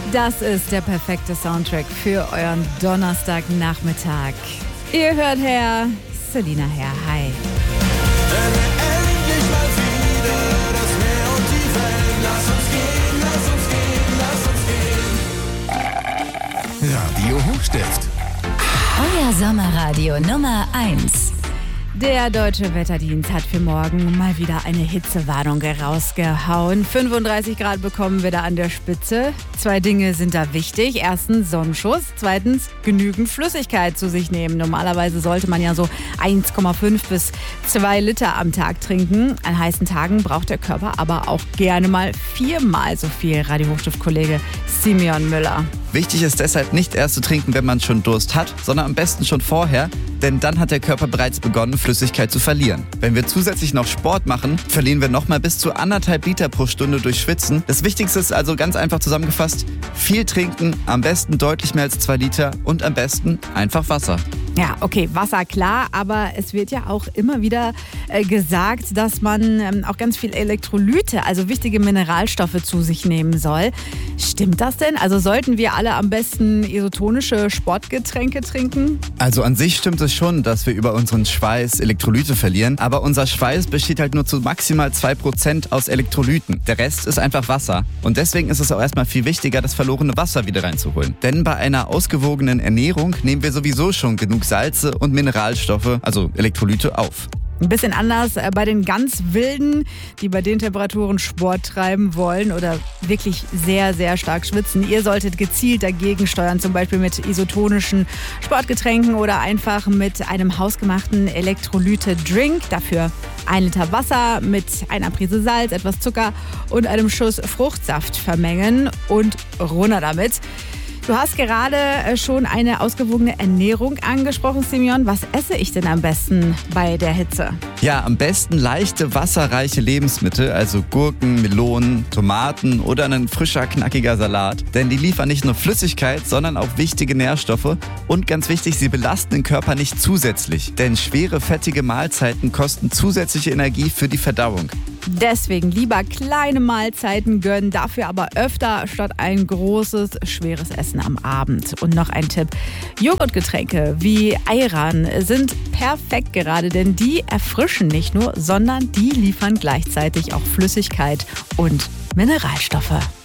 Das ist der perfekte Soundtrack für euren Donnerstagnachmittag. Ihr hört Herr Selina Herr. Hi. Endlich mal wieder das Meer und die Welt. Lass uns gehen, lass uns gehen, lass uns gehen. Radio Hochstift. Euer Sommerradio Nummer 1. Der Deutsche Wetterdienst hat für morgen mal wieder eine Hitzewarnung rausgehauen. 35 Grad bekommen wir da an der Spitze. 2 Dinge sind da wichtig. Erstens Sonnenschuss. Zweitens genügend Flüssigkeit zu sich nehmen. Normalerweise sollte man ja so 1,5 bis 2 Liter am Tag trinken. An heißen Tagen braucht der Körper aber auch gerne mal 4-mal so viel. Radio Hochstift-Kollege Simeon Müller. Wichtig ist deshalb nicht erst zu trinken, wenn man schon Durst hat, sondern am besten schon vorher, denn dann hat der Körper bereits begonnen, Flüssigkeit zu verlieren. Wenn wir zusätzlich noch Sport machen, verlieren wir nochmal bis zu 1,5 Liter pro Stunde durch Schwitzen. Das Wichtigste ist also ganz einfach zusammengefasst, viel trinken, am besten deutlich mehr als 2 Liter und am besten einfach Wasser. Ja, okay, Wasser klar, aber es wird ja auch immer wieder gesagt, dass man auch ganz viel Elektrolyte, also wichtige Mineralstoffe zu sich nehmen soll. Stimmt das denn? Also sollten wir alle am besten isotonische Sportgetränke trinken? Also an sich stimmt es schon, dass wir über unseren Schweiß Elektrolyte verlieren, aber unser Schweiß besteht halt nur zu maximal 2% aus Elektrolyten. Der Rest ist einfach Wasser. Und deswegen ist es auch erstmal viel wichtiger, das verlorene Wasser wieder reinzuholen. Denn bei einer ausgewogenen Ernährung nehmen wir sowieso schon genug Salze und Mineralstoffe, also Elektrolyte, auf. Ein bisschen anders bei den ganz Wilden, die bei den Temperaturen Sport treiben wollen oder wirklich sehr, sehr stark schwitzen. Ihr solltet gezielt dagegen steuern, zum Beispiel mit isotonischen Sportgetränken oder einfach mit einem hausgemachten Elektrolyte-Drink. Dafür 1 Liter Wasser mit einer Prise Salz, etwas Zucker und einem Schuss Fruchtsaft vermengen und runter damit. Du hast gerade schon eine ausgewogene Ernährung angesprochen, Simeon. Was esse ich denn am besten bei der Hitze? Ja, am besten leichte, wasserreiche Lebensmittel, also Gurken, Melonen, Tomaten oder ein frischer, knackiger Salat. Denn die liefern nicht nur Flüssigkeit, sondern auch wichtige Nährstoffe. Und ganz wichtig, sie belasten den Körper nicht zusätzlich. Denn schwere, fettige Mahlzeiten kosten zusätzliche Energie für die Verdauung. Deswegen lieber kleine Mahlzeiten gönnen, dafür aber öfter statt ein großes, schweres Essen am Abend. Und noch ein Tipp: Joghurtgetränke wie Ayran sind perfekt gerade, denn die erfrischen nicht nur, sondern die liefern gleichzeitig auch Flüssigkeit und Mineralstoffe.